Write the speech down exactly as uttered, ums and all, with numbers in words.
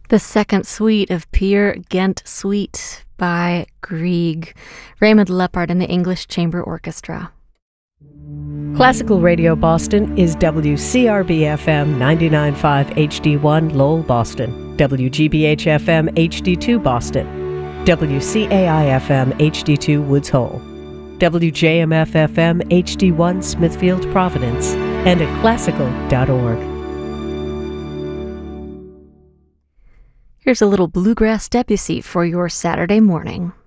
The second suite of Peer Gynt Suite by Grieg, Raymond Lepard and the English Chamber Orchestra. Classical Radio Boston is W C R B F M ninety-nine point five H D one Lowell, Boston, W G B H F M H D two Boston, W C A I F M H D two Woods Hole, W J M F F M H D one Smithfield, Providence, and at classical dot org. Here's a little bluegrass Debussy for your Saturday morning.